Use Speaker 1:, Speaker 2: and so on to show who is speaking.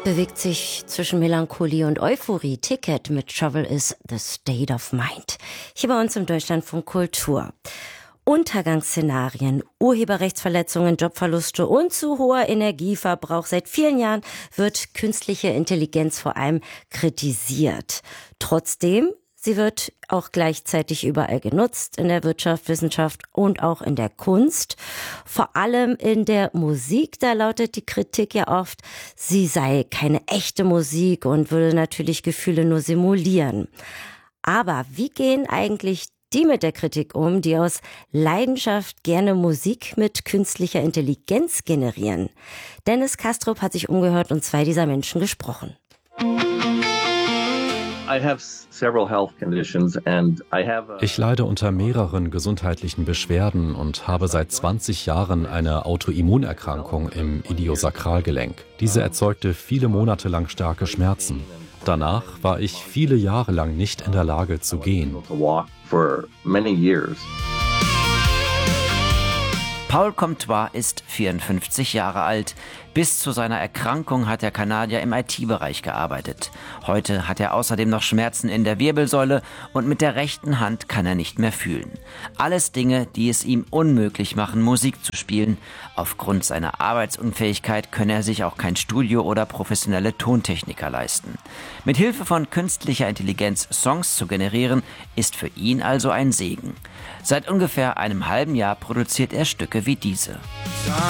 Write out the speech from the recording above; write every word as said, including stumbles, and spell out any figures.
Speaker 1: bewegt sich zwischen Melancholie und Euphorie. Ticket mit Trouble is the State of Mind. Hier bei uns im Deutschlandfunk Kultur. Untergangsszenarien, Urheberrechtsverletzungen, Jobverluste und zu hoher Energieverbrauch. Seit vielen Jahren wird künstliche Intelligenz vor allem kritisiert. Trotzdem, sie wird auch gleichzeitig überall genutzt, in der Wirtschaft, Wissenschaft und auch in der Kunst. Vor allem in der Musik, da lautet die Kritik ja oft, sie sei keine echte Musik und würde natürlich Gefühle nur simulieren. Aber wie gehen eigentlich die mit der Kritik um, die aus Leidenschaft gerne Musik mit künstlicher Intelligenz generieren? Dennis Kastrup hat sich umgehört und zwei dieser Menschen gesprochen.
Speaker 2: Ich leide unter mehreren gesundheitlichen Beschwerden und habe seit zwanzig Jahren eine Autoimmunerkrankung im Iliosakralgelenk. Diese erzeugte viele Monate lang starke Schmerzen. Danach war ich viele Jahre lang nicht in der Lage zu gehen.
Speaker 3: Paul Comtois ist vierundfünfzig Jahre alt. Bis zu seiner Erkrankung hat der Kanadier im I T-Bereich gearbeitet. Heute hat er außerdem noch Schmerzen in der Wirbelsäule und mit der rechten Hand kann er nicht mehr fühlen. Alles Dinge, die es ihm unmöglich machen, Musik zu spielen. Aufgrund seiner Arbeitsunfähigkeit könne er sich auch kein Studio oder professionelle Tontechniker leisten. Mit Hilfe von künstlicher Intelligenz Songs zu generieren, ist für ihn also ein Segen. Seit ungefähr einem halben Jahr produziert er Stücke wie diese.